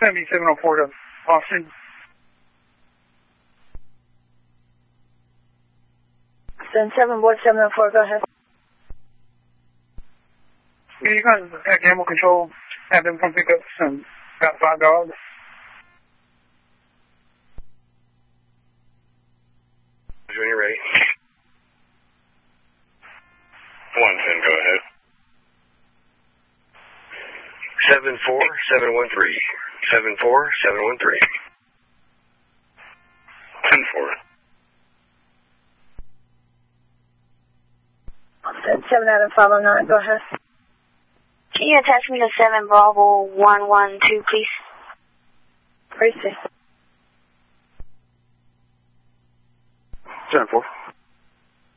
7704 to Austin. 774, go ahead. You guys at Animal Control have them come pick up some about 5 dogs. When you're ready. 110, go ahead. 74713. 74713. 10-4. 7 out of 509, go ahead. Can you attach me to 7 Bravo 112, please? Tracy. 7-4.